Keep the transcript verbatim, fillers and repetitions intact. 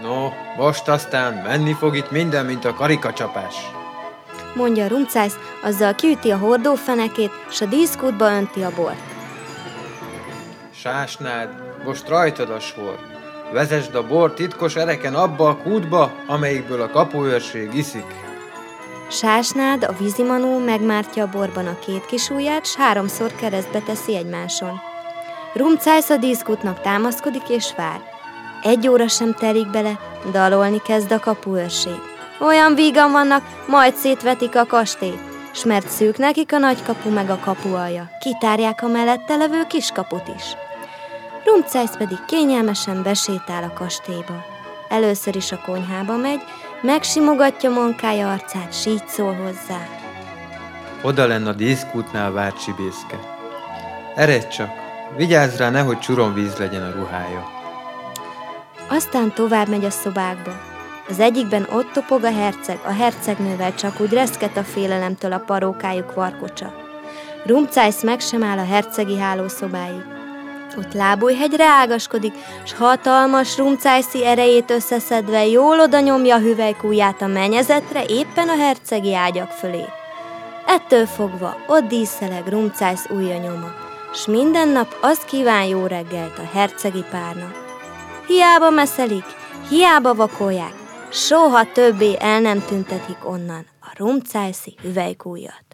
No, most aztán menni fog itt minden, mint a karikacsapás, mondja Rumcájsz, azzal kiüti a hordófenekét, s a díszkútba önti a bort. Sásnád, most rajtad a sor. Vezesd a bort titkos ereken abba a kútba, amelyikből a kapuőrség iszik. Sásnád, a vízimanó megmártja a borban a két kis ujját, s háromszor keresztbe teszi egymáson. Rumcájsz a díszkútnak támaszkodik és vár. Egy óra sem telik bele, dalolni kezd a kapuőrség. Olyan vígan vannak, majd szétvetik a kastélyt, s mert szűk nekik a nagy kapu meg a kapualja, kitárják a mellette levő kiskaput is. Rumcájsz pedig kényelmesen besétál a kastélyba. Először is a konyhába megy, megsimogatja Monkája arcát, s így szól hozzá. Oda lenn a díszkútnál várt Sibészke. Eredj csak, vigyázz rá, nehogy csuromvíz legyen a ruhája. Aztán tovább megy a szobákba. Az egyikben ott topog a herceg, a hercegnővel csak úgy reszket a félelemtől a parókájuk varkocsa. Rumcájsz meg sem áll a hercegi hálószobáig. Ott Lábújhegyre ágaskodik, s hatalmas Rumcájszi erejét összeszedve jól oda nyomja a hüvelykújját a mennyezetre, éppen a hercegi ágyak fölé. Ettől fogva ott díszeleg Rumcájsz ujja nyoma, s minden nap azt kíván jó reggelt a hercegi párnak. Hiába messzelik, hiába vakolják, soha többé el nem tüntetik onnan a Rumcájszi hüvelykújat.